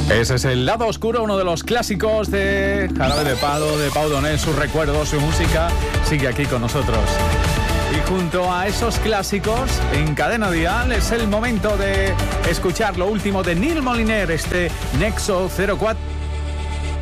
Ese es el lado oscuro, uno de los clásicos de Jarabe de Palo, de Pau Donés, sus recuerdos, su música, sigue aquí con nosotros. Y junto a esos clásicos, en Cadena Dial, es el momento de escuchar lo último de Neil Moliner, este Nexo 04.